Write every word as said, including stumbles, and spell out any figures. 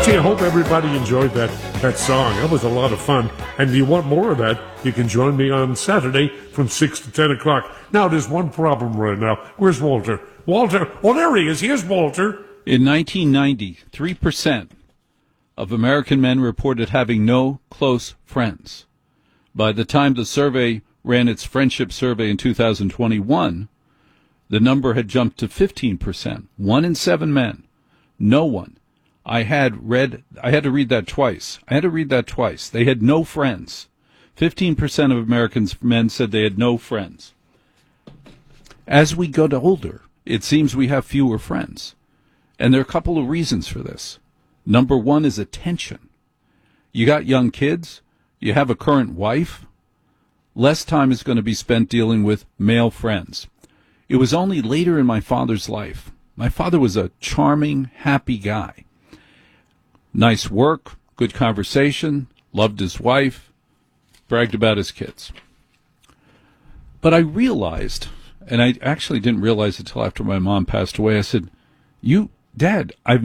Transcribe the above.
Gee, I hope everybody enjoyed that, that song. That was a lot of fun. And if you want more of that, you can join me on Saturday from six to ten o'clock. Now, there's one problem right now. Where's Walter? Walter? Oh, there he is. Here's Walter. In nineteen ninety, three percent of American men reported having no close friends. By the time the survey ran its friendship survey in two thousand twenty-one, the number had jumped to fifteen percent. One in seven men. No one. I had read, I had to read that twice. I had to read that twice. They had no friends. fifteen percent of Americans men said they had no friends. As we get older, it seems we have fewer friends. And there are a couple of reasons for this. Number one is attention. You got young kids, you have a current wife, less time is going to be spent dealing with male friends. It was only later in my father's life. My father was a charming, happy guy. Nice work, good conversation, loved his wife, bragged about his kids. But I realized, and I actually didn't realize it until after my mom passed away, I said, you, Dad, I've